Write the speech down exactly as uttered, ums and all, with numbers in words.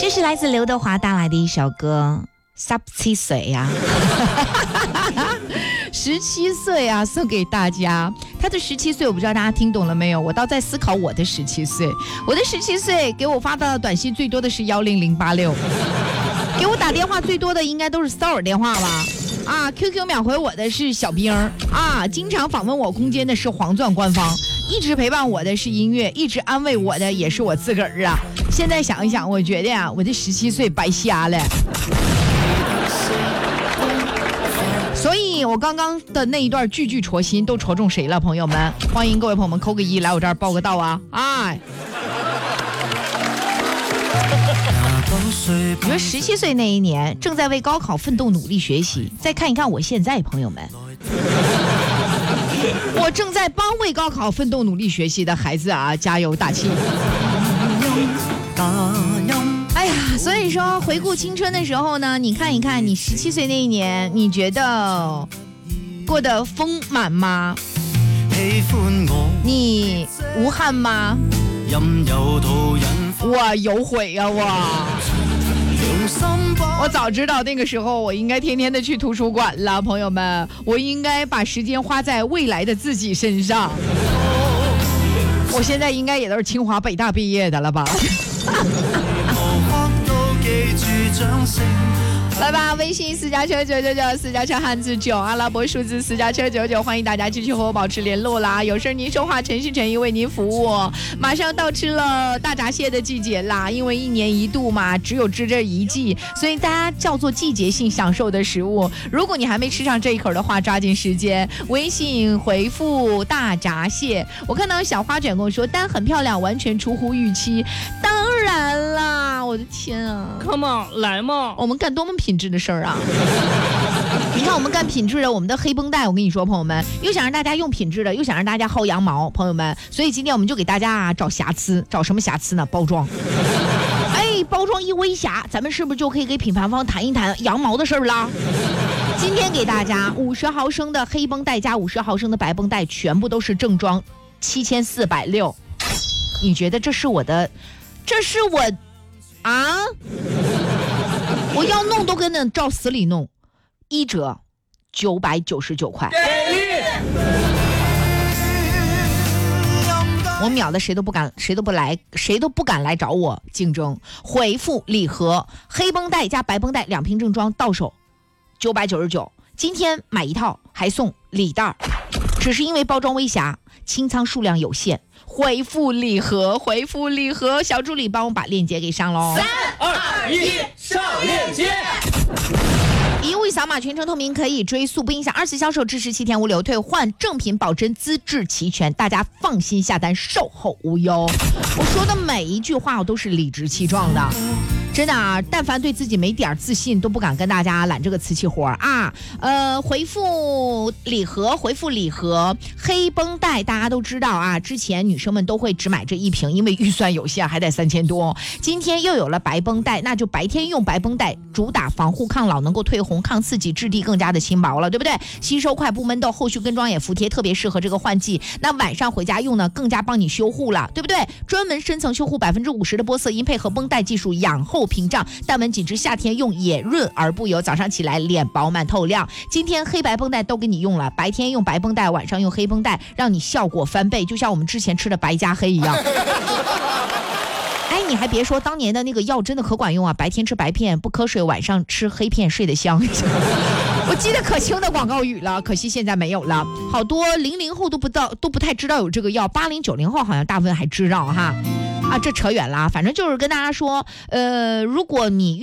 这是来自刘德华带来的一首歌，十七岁呀，十七岁啊，送给大家。他的十七岁，我不知道大家听懂了没有？我倒在思考我的十七岁。我的十七岁，给我发的短信最多的是幺零零八六，给我打电话最多的应该都是骚扰电话吧？啊 ，Q Q 秒回我的是小兵儿啊，经常访问我空间的是黄钻官方，一直陪伴我的是音乐，一直安慰我的也是我自个儿啊。现在想一想，我觉得呀、啊，我这十七岁白瞎了。所以我刚刚的那一段句句戳心，都戳中谁了？朋友们，欢迎各位朋友们扣个一来我这儿报个到啊！哎，你说十七岁那一年正在为高考奋斗努力学习，再看一看我现在，朋友们，我正在帮为高考奋斗努力学习的孩子啊加油打气。哎呀，所以说回顾青春的时候呢，你看一看你十七岁那一年，你觉得过得丰满吗？你无憾吗？我有悔呀、啊、我我早知道那个时候我应该天天的去图书馆了，朋友们，我应该把时间花在未来的自己身上。我现在应该也都是清华北大毕业的了吧。来吧，微信私家车九九九，私家车汉字九，阿拉伯数字私家车九九，欢迎大家继续和我保持联络啦。有事您说话，诚心诚意为您服务。马上到吃了大闸蟹的季节啦，因为一年一度嘛，只有吃这一季，所以大家叫做季节性享受的食物。如果你还没吃上这一口的话，抓紧时间微信回复大闸蟹。我看到小花卷跟我说单很漂亮，完全出乎预期。当然啦，我的天啊 ，Come on， 来嘛， 我们干多么品质的事儿啊！你看我们干品质的，我们的黑绷带，我跟你说，朋友们，又想让大家用品质的，又想让大家薅羊毛，朋友们，所以今天我们就给大家啊找瑕疵，找什么瑕疵呢？包装。哎，包装一微瑕，咱们是不是就可以给品牌方谈一谈羊毛的事儿啦？今天给大家五十毫升的黑绷带加五十毫升的白绷带，全部都是正装，七千四百六。你觉得这是我的？这是我啊？我要弄都跟那照死里弄，一折九百九十九块。我秒的谁都不敢，谁都不来，谁都不敢来找我竞争。回复礼盒黑绷带加白绷带两瓶正装到手九百九十九，今天买一套还送礼袋，只是因为包装微瑕，清仓数量有限。回复礼盒，回复礼盒，小助理帮我把链接给上喽。 三二一，上链接。 一物一扫码，全程透明，可以追溯，不影响二次销售，至十七天无流退换，正品保真，资质齐全，大家放心下单，售后无忧。我说的每一句话我都是理直气壮的。真的啊，但凡对自己没点自信，都不敢跟大家揽这个瓷器活啊。呃，回复礼盒，回复礼盒，黑绷带大家都知道啊，之前女生们都会只买这一瓶，因为预算有限，还得三千多。今天又有了白绷带，那就白天用白绷带，主打防护抗老，能够退红抗刺激，质地更加的轻薄了，对不对？吸收快不闷痘，后续跟妆也服帖，特别适合这个换季。那晚上回家用呢，更加帮你修护了，对不对？专门深层修护百分之五十的玻色因，配合绷带技术养后屏障，淡纹紧致，夏天用也润而不油，早上起来脸饱满透亮。今天黑白绷带都给你用了，白天用白绷带，晚上用黑绷带，让你效果翻倍，就像我们之前吃的白加黑一样。哎，你还别说，当年的那个药真的可管用啊！白天吃白片不瞌睡，晚上吃黑片睡得香。我记得可清的广告语了，可惜现在没有了。好多零零后都不知道，都不太知道有这个药，八零九零后好像大部分还知道哈。啊，这扯远了，反正就是跟大家说，呃，如果你